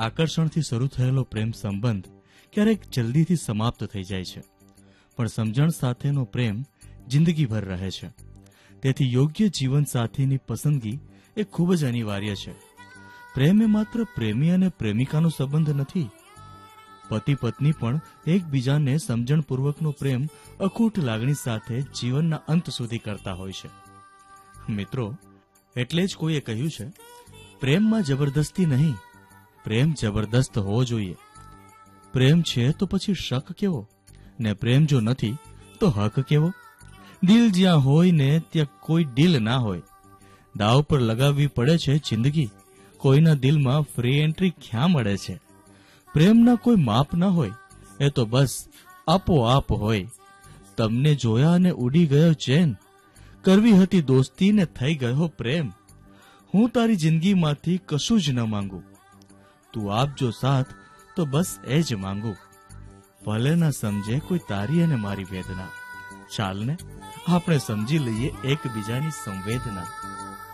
આકર્ષણથી શરૂ થયેલો પ્રેમ સંબંધ ક્યારેક જલ્દીથી સમાપ્ત થઈ જાય છે, પણ સમજણ સાથેનો પ્રેમ જિંદગીભર રહે છે. તેથી યોગ્ય જીવનસાથીની પસંદગી એ ખૂબ જ અનિવાર્ય છે. પ્રેમ એ માત્ર પ્રેમી અને પ્રેમિકાનો સંબંધ નથી. પતિ પત્ની પણ એકબીજાને સમજણપૂર્વકનો પ્રેમ અખૂટ લાગણી સાથે જીવનના અંત સુધી કરતા હોય છે. મિત્રો, એટલે જ કોઈએ કહ્યું છે, પ્રેમમાં જબરદસ્તી નહીં, પ્રેમ જબરદસ્ત હોવો જોઈએ. પ્રેમ છે તો પછી શક કેવો, ને પ્રેમ જો નથી તો હક કેવો? દિલ જ્યાં હોય ને ત્યાં કોઈ ડીલ ના હોય. દાવ પર લગાવવી પડે છે જિંદગી, કોઈના દિલમાં ફ્રી એન્ટ્રી ક્યાં મળે છે? પ્રેમના કોઈ માપ ના હોય, એ તો બસ આપોઆપ હોય. તમને જોયા અને ઉડી ગયો ચેન, કરવી હતી દોસ્તી ને થઈ ગયો પ્રેમ. હું તારી જિંદગીમાંથી કશું જ ન માંગુ, તું આપજો સાથ તો બસ એ જ માંગુ. ભલે ના સમજે કોઈ તારી અને મારી વેદના, ચાલને આપણે સમજી લઈએ એકબીજાની સંવેદના.